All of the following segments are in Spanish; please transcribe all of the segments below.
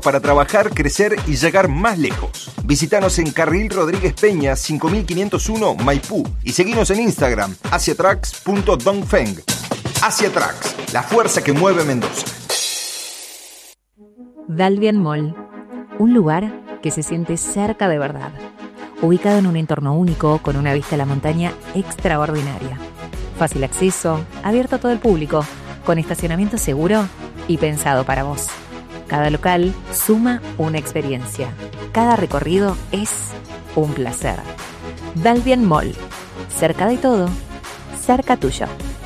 para trabajar, crecer y llegar más lejos. Visítanos en Carril Rodríguez Peña 5501 Maipú y seguinos en Instagram asiatracks.dongfeng. Asia Tracks, la fuerza que mueve Mendoza. Dalvian Mall, un lugar que se siente cerca de verdad, ubicado en un entorno único con una vista a la montaña extraordinaria. Fácil acceso, abierto a todo el público, con estacionamiento seguro y pensado para vos. Cada local suma una experiencia. Cada recorrido es un placer. Dalvian Mall. Cerca de todo, cerca tuyo.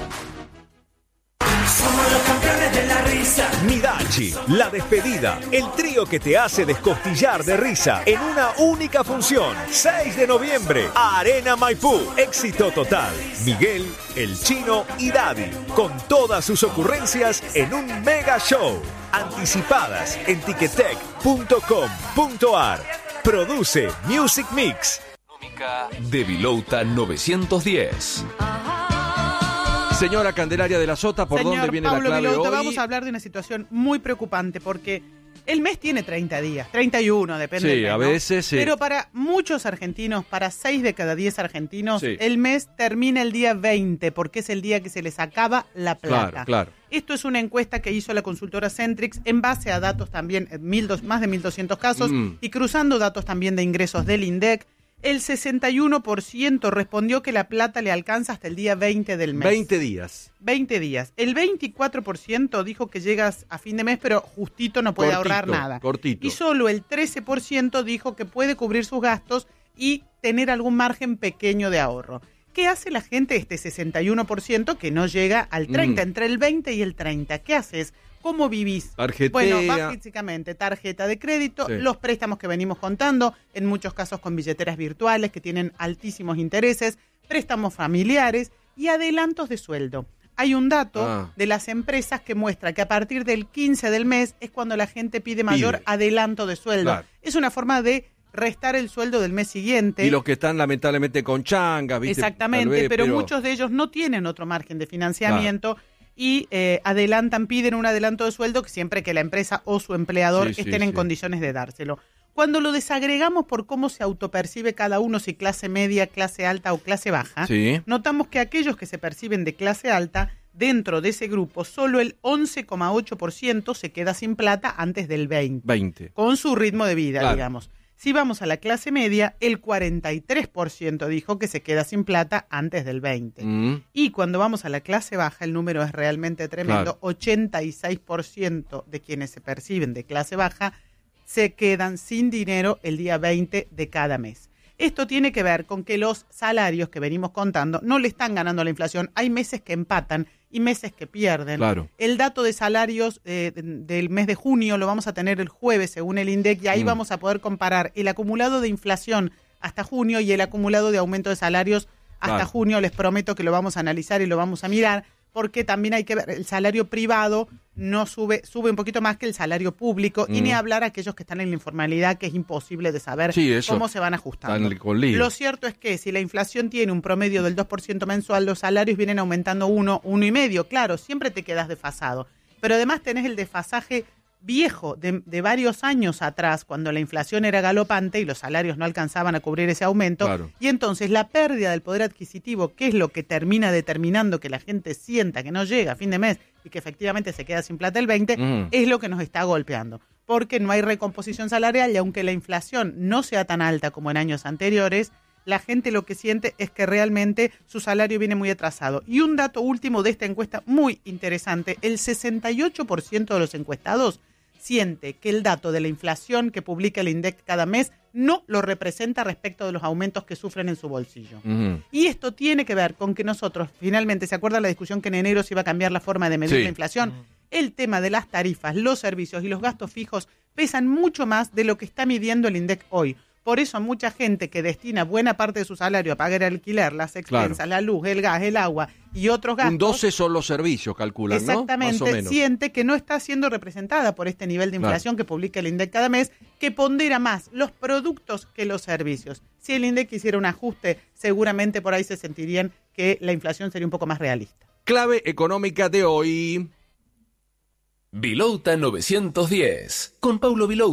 Somos los campeones de la risa. Midachi, La Despedida, el trío que te hace descostillar de risa en una única función. 6 de noviembre, Arena Maipú. Éxito total. Miguel, El Chino y Daddy, con todas sus ocurrencias en un mega show. Anticipadas en ticketek.com.ar. Produce Music Mix. De Vilouta 910. Señora Candelaria de la Sota, ¿por dónde viene Pablo la clave Vilouta, hoy? vamos a hablar de una situación muy preocupante porque el mes tiene 30 días, 31, depende del mes, a ¿no? veces sí. Pero para muchos argentinos, para 6 de cada 10 argentinos, Sí. el mes termina el día 20 porque es el día que se les acaba la plata. Claro. Esto es una encuesta que hizo la consultora Centrix en base a datos también, más de 1.200 casos, y cruzando datos también de ingresos del INDEC. El 61% respondió que la plata le alcanza hasta el día 20 del mes. 20 días. 20 días. El 24% dijo que llegas a fin de mes, pero justito no puede ahorrar nada. Cortito. Y solo el 13% dijo que puede cubrir sus gastos y tener algún margen pequeño de ahorro. ¿Qué hace la gente, este 61% que no llega al 30, entre el 20 y el 30? ¿Qué haces? ¿Cómo vivís? Tarjetea. Bueno, básicamente tarjeta de crédito, Sí. los préstamos que venimos contando, en muchos casos con billeteras virtuales que tienen altísimos intereses, préstamos familiares y adelantos de sueldo. Hay un dato de las empresas que muestra que a partir del 15 del mes es cuando la gente pide mayor adelanto de sueldo. Claro. Es una forma de restar el sueldo del mes siguiente. Y los que están lamentablemente con changas, ¿viste? Exactamente, Tal vez, pero muchos de ellos no tienen otro margen de financiamiento y piden un adelanto de sueldo que siempre que la empresa o su empleador estén en condiciones de dárselo. Cuando lo desagregamos por cómo se autopercibe cada uno, si clase media, clase alta o clase baja, notamos que aquellos que se perciben de clase alta, dentro de ese grupo, solo el 11,8% se queda sin plata antes del 20%. Con su ritmo de vida, digamos. Si vamos a la clase media, el 43% dijo que se queda sin plata antes del 20%. Y cuando vamos a la clase baja, el número es realmente tremendo. 86% de quienes se perciben de clase baja se quedan sin dinero el día 20 de cada mes. Esto tiene que ver con que los salarios que venimos contando no le están ganando a la inflación. Hay meses que empatan y meses que pierden. El dato de salarios del mes de junio lo vamos a tener el jueves según el INDEC y ahí vamos a poder comparar el acumulado de inflación hasta junio y el acumulado de aumento de salarios hasta junio. Les prometo que lo vamos a analizar y lo vamos a mirar porque también hay que ver, el salario privado no sube un poquito más que el salario público y ni hablar a aquellos que están en la informalidad, que es imposible de saber cómo se van ajustando. Lo cierto es que si la inflación tiene un promedio del 2% mensual, los salarios vienen aumentando 1,5%. Claro, siempre te quedas desfasado. Pero además tenés el desfasaje viejo de varios años atrás, cuando la inflación era galopante y los salarios no alcanzaban a cubrir ese aumento, y entonces la pérdida del poder adquisitivo, que es lo que termina determinando que la gente sienta que no llega a fin de mes y que efectivamente se queda sin plata el 20, es lo que nos está golpeando, porque no hay recomposición salarial y aunque la inflación no sea tan alta como en años anteriores, la gente lo que siente es que realmente su salario viene muy atrasado. Y un dato último de esta encuesta muy interesante, el 68% de los encuestados siente que el dato de la inflación que publica el INDEC cada mes no lo representa respecto de los aumentos que sufren en su bolsillo. Y esto tiene que ver con que nosotros, finalmente, ¿se acuerdan la discusión que en enero se iba a cambiar la forma de medir la inflación? El tema de las tarifas, los servicios y los gastos fijos pesan mucho más de lo que está midiendo el INDEC hoy. Por eso mucha gente que destina buena parte de su salario a pagar el alquiler, las expensas, la luz, el gas, el agua y otros gastos. Un 12 son los servicios, calculan, exactamente, ¿no? Más o menos. Siente que no está siendo representada por este nivel de inflación que publica el INDEC cada mes, que pondera más los productos que los servicios. Si el INDEC hiciera un ajuste, seguramente por ahí se sentirían que la inflación sería un poco más realista. Clave económica de hoy. Vilouta 910. Con Paulo Vilouta.